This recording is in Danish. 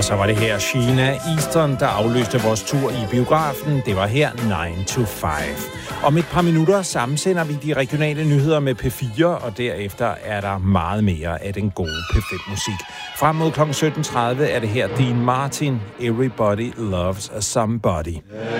Og så var det her Sheena Easton, der afløste vores tur i biografen. Det var her 9 to 5. Om et par minutter sammensender vi de regionale nyheder med P4, og derefter er der meget mere af den gode P5-musik. Frem mod kl. 17.30 er det her Dean Martin, Everybody Loves Somebody.